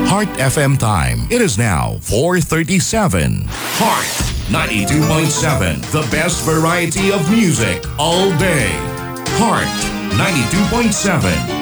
Heart FM time. It is now 4:37. Heart 92.7. The best variety of music all day. Heart 92.7.